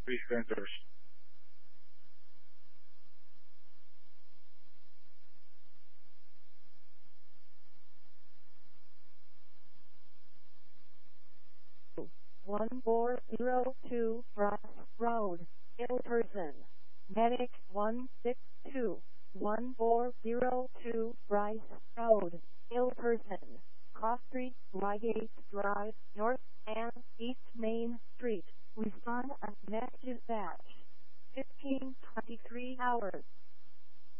presenters. One 402 Bryce Road, Ilperson. Medic 162 1402 Bryce Road, Ilperson. Cross Street, Reigate Drive, North and East Main Street. Respond at next dispatch. 15:23 hours.